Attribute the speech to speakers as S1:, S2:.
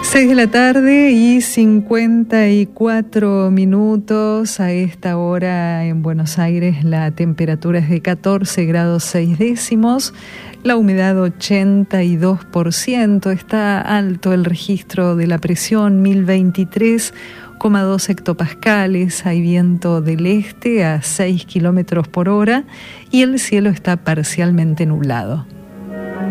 S1: 6 de la tarde y 54 minutos. A esta hora en Buenos Aires la temperatura es de 14 grados 6 décimos, la humedad 82%, está alto el registro de la presión 1023,2 hectopascales, hay viento del este a 6 kilómetros por hora y el cielo está parcialmente nublado.